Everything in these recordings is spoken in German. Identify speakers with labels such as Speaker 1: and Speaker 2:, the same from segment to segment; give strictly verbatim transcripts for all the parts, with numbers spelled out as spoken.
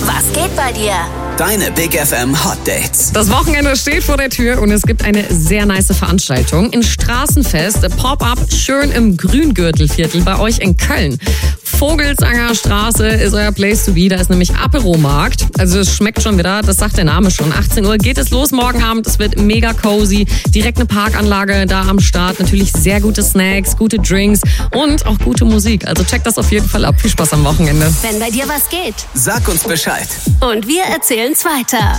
Speaker 1: Was geht bei dir?
Speaker 2: Deine Big F M Hot Dates.
Speaker 3: Das Wochenende steht vor der Tür und es gibt eine sehr nice Veranstaltung. Ein Straßenfest, Pop-Up, schön im Grüngürtelviertel bei euch in Köln. Vogelsanger Straße ist euer Place to be. Da ist nämlich Apero-Markt. Also es schmeckt schon wieder, das sagt der Name schon. achtzehn Uhr geht es los morgen Abend. Es wird mega cozy. Direkt eine Parkanlage da am Start. Natürlich sehr gute Snacks, gute Drinks und auch gute Musik. Also checkt das auf jeden Fall ab. Viel Spaß am Wochenende.
Speaker 1: Wenn bei dir was geht.
Speaker 2: Sag uns Bescheid.
Speaker 1: Und wir erzählen's weiter.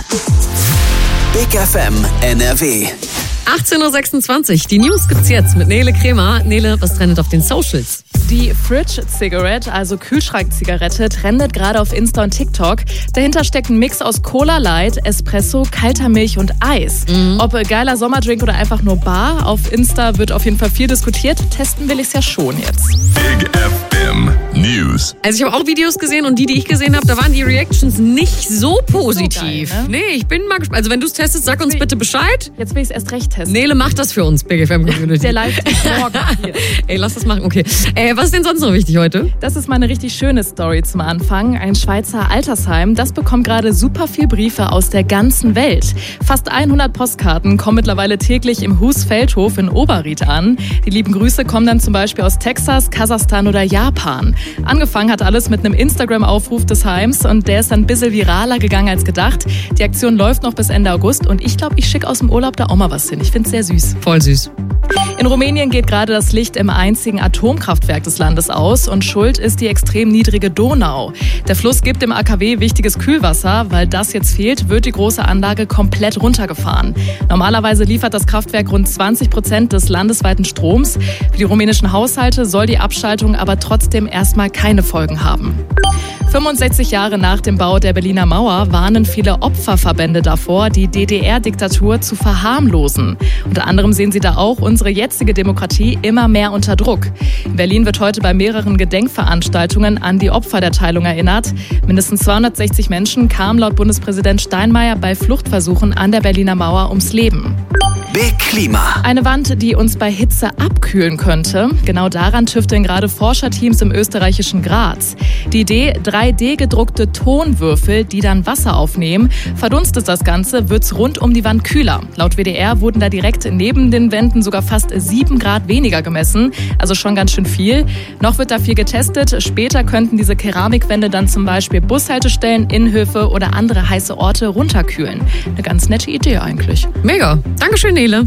Speaker 2: Big F M N R W.
Speaker 3: achtzehn Uhr sechsundzwanzig. Die News gibt's jetzt mit Nele Kremer. Nele, was trendet auf den Socials?
Speaker 4: Die Fridge Cigarette, also Kühlschrankzigarette, trendet gerade auf Insta und TikTok. Dahinter steckt ein Mix aus Cola Light, Espresso, kalter Milch und Eis. Mhm. Ob geiler Sommerdrink oder einfach nur bar, auf Insta wird auf jeden Fall viel diskutiert. Testen will ich's ja schon jetzt.
Speaker 5: Big F M News.
Speaker 3: Also ich habe auch Videos gesehen und die, die ich gesehen habe, da waren die Reactions nicht so positiv.
Speaker 4: So geil, ne?
Speaker 3: Nee, ich bin mal gespannt. Also wenn du es testest, sag uns bitte Bescheid.
Speaker 4: Jetzt will ich es erst recht testen.
Speaker 3: Nele macht das für uns, Big F M Community.
Speaker 4: Der live morgen.
Speaker 3: Ey, lass das machen. Okay. Äh, was ist denn sonst noch wichtig heute?
Speaker 4: Das ist mal eine richtig schöne Story zum Anfang. Ein Schweizer Altersheim, das bekommt gerade super viel Briefe aus der ganzen Welt. Fast hundert Postkarten kommen mittlerweile täglich im Husfeldhof in Oberried an. Die lieben Grüße kommen dann zum Beispiel aus Texas, Kasachstan oder Japan. Angefangen hat alles mit einem Instagram-Aufruf des Heims und der ist dann ein bisschen viraler gegangen als gedacht. Die Aktion läuft noch bis Ende August und ich glaube, ich schicke aus dem Urlaub da auch mal was hin. Ich finde es sehr süß.
Speaker 3: Voll süß.
Speaker 4: In Rumänien geht gerade das Licht im einzigen Atomkraftwerk des Landes aus und schuld ist die extrem niedrige Donau. Der Fluss gibt dem A K W wichtiges Kühlwasser. Weil das jetzt fehlt, wird die große Anlage komplett runtergefahren. Normalerweise liefert das Kraftwerk rund zwanzig Prozent des landesweiten Stroms. Für die rumänischen Haushalte soll die Abschaltung aber trotzdem erstmal keine Folgen haben. fünfundsechzig Jahre nach dem Bau der Berliner Mauer warnen viele Opferverbände davor, die D D R-Diktatur zu verharmlosen. Unter anderem sehen sie da auch unsere jetzige Demokratie immer mehr unter Druck. In Berlin wird heute bei mehreren Gedenkveranstaltungen an die Opfer der Teilung erinnert. Mindestens zweihundertsechzig Menschen kamen laut Bundespräsident Steinmeier bei Fluchtversuchen an der Berliner Mauer ums Leben.
Speaker 2: Big Klima.
Speaker 4: Eine Wand, die uns bei Hitze abkühlen könnte. Genau daran tüfteln gerade Forscherteams im österreichischen Graz. Die Idee, drei D gedruckte Tonwürfel, die dann Wasser aufnehmen. Verdunstet das Ganze, wird's rund um die Wand kühler. Laut W D R wurden da direkt neben den Wänden sogar fast sieben Grad weniger gemessen. Also schon ganz schön viel. Noch wird da viel getestet. Später könnten diese Keramikwände dann zum Beispiel Bushaltestellen, Innenhöfe oder andere heiße Orte runterkühlen. Eine ganz nette Idee eigentlich.
Speaker 3: Mega. Dankeschön, Nele.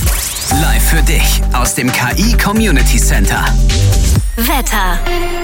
Speaker 2: Live für dich aus dem K I Community Center.
Speaker 1: Wetter.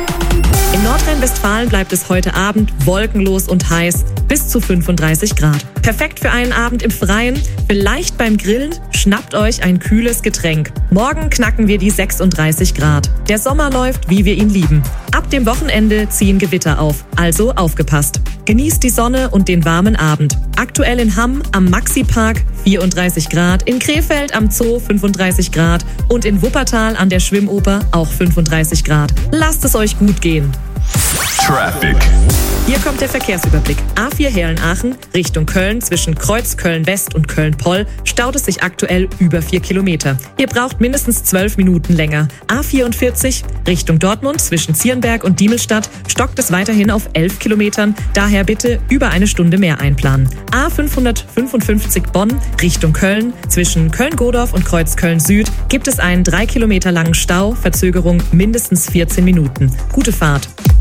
Speaker 6: In Nordrhein-Westfalen bleibt es heute Abend wolkenlos und heiß, bis zu fünfunddreißig Grad. Perfekt für einen Abend im Freien, vielleicht beim Grillen, schnappt euch ein kühles Getränk. Morgen knacken wir die sechsunddreißig Grad. Der Sommer läuft, wie wir ihn lieben. Ab dem Wochenende ziehen Gewitter auf, also aufgepasst. Genießt die Sonne und den warmen Abend. Aktuell in Hamm am Maxi-Park vierunddreißig Grad, in Krefeld am Zoo fünfunddreißig Grad und in Wuppertal an der Schwimmoper auch fünfunddreißig Grad. Lasst es euch gut gehen.
Speaker 5: Traffic.
Speaker 6: Hier kommt der Verkehrsüberblick. A vier Herlen-Aachen Richtung Köln zwischen Kreuz Köln-West und Köln-Poll staut es sich aktuell über vier Kilometer. Ihr braucht mindestens zwölf Minuten länger. A vierundvierzig Richtung Dortmund zwischen Zierenberg und Diemelstadt stockt es weiterhin auf elf Kilometern. Daher bitte über eine Stunde mehr einplanen. A fünfhundertfünfundfünfzig Bonn Richtung Köln zwischen Köln-Godorf und Kreuz Köln-Süd gibt es einen drei Kilometer langen Stau. Verzögerung mindestens vierzehn Minuten. Gute Fahrt.